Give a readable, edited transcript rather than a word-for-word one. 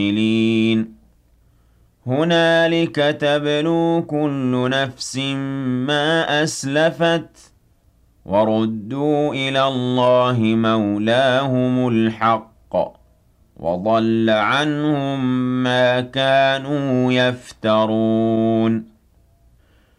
هنالك تبلو كل نفس ما أسلفت وردوا إلى الله مولاهم الحق وضل عنهم ما كانوا يفترون